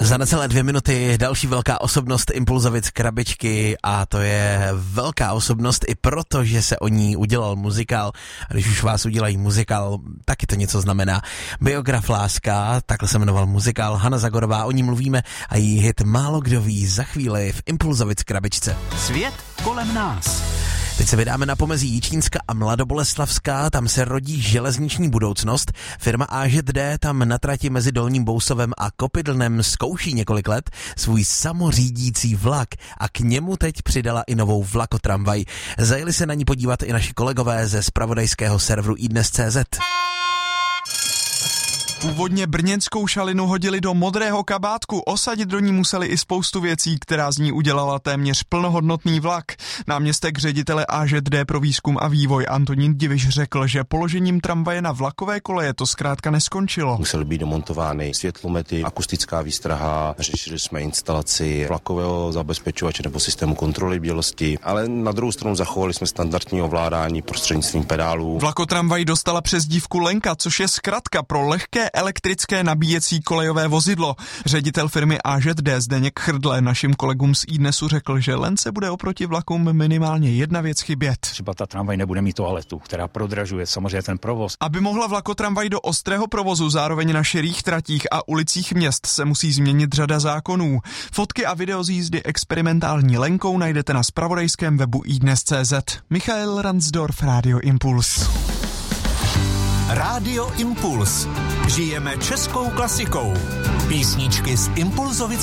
Za necelé 2 minuty další velká osobnost Impulzovic Krabičky a to je velká osobnost i proto, že se o ní udělal muzikál. A když už vás udělají muzikál, taky to něco znamená. Biograf Láska, takhle se jmenoval muzikál, Hana Zagorová, o ní mluvíme a její hit Málo kdo ví za chvíli v Impulzovic Krabičce. Svět kolem nás. Teď se vydáme na pomezí Jičínska a Mladoboleslavská, tam se rodí železniční budoucnost. Firma AŽD tam na trati mezi Dolním Bousovem a Kopidlnem zkouší několik let svůj samořídící vlak a k němu teď přidala i novou vlakotramvaj. Zajeli se na ní podívat i naši kolegové ze zpravodajského serveru iDnes.cz. Původně brněnskou šalinu hodili do modrého kabátku, osadit do ní museli i spoustu věcí, která z ní udělala téměř plnohodnotný vlak. Náměstek ředitele AŽD pro výzkum a vývoj Antonín Diviš řekl, že položením tramvaje na vlakové koleje to zkrátka neskončilo. Musely být demontovány světlomety, akustická výstraha, řešili jsme instalaci vlakového zabezpečovače nebo systému kontroly bdělosti, ale na druhou stranu zachovali jsme standardní ovládání prostřednictvím pedálů. Vlakotramvaj dostala přezdívku Lenka, což je zkratka pro lehké elektrické nabíjecí kolejové vozidlo. Ředitel firmy AŽD Zdeněk Chrdle našim kolegům z iDnesu řekl, že Lence bude oproti vlakům minimálně jedna věc chybět. Třeba ta tramvaj nebude mít toaletu, která prodražuje samozřejmě ten provoz. Aby mohla vlakotramvaj do ostrého provozu zároveň na širých tratích a ulicích měst se musí změnit řada zákonů. Fotky a video z jízdy experimentální Lenkou najdete na zpravodajském webu iDnes.cz. Michael Ransdorf, Radio Impuls. Rádio Impuls. Žijeme českou klasikou. Písničky z Impulzovic